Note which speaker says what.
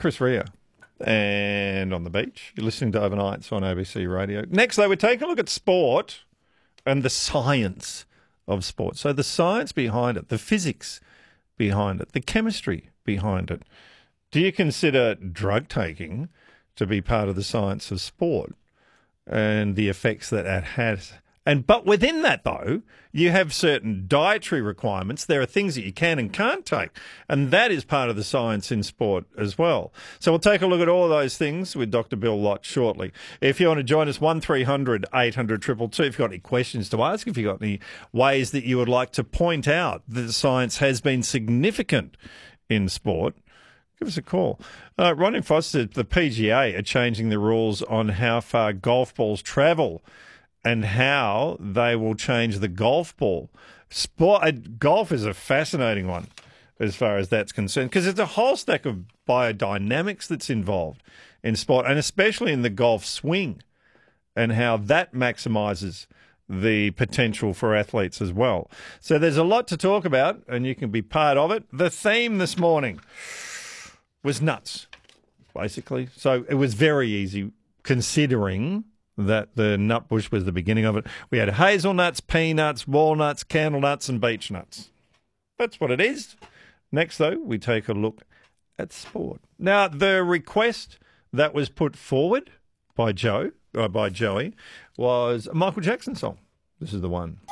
Speaker 1: Chris Rea. And on the beach, you're listening to Overnights on ABC Radio. Next, though, we're taking a look at sport and the science of sport. So the science behind it, the physics behind it, the chemistry behind it. Do you consider drug taking to be part of the science of sport and the effects that that has? But within that, though, you have certain dietary requirements. There are things that you can and can't take, and that is part of the science in sport as well. So we'll take a look at all of those things with Dr. Bill Lott shortly. If you want to join us, 1300 800 222. If you've got any questions to ask, if you've got any ways that you would like to point out that the science has been significant in sport, give us a call. Ronnie Foster, the PGA are changing the rules on how far golf balls travel and how they will change the golf ball. Golf is a fascinating one as far as that's concerned, because it's a whole stack of biodynamics that's involved in sport, and especially in the golf swing, and how that maximises the potential for athletes as well. So there's a lot to talk about, and you can be part of it. The theme this morning was nuts, basically. So it was very easy, considering that the nut bush was the beginning of it. We had hazelnuts, peanuts, walnuts, candle nuts, and beech nuts. That's what it is. Next, though, we take a look at sport. Now, the request that was put forward by Joey was a Michael Jackson song. This is the one.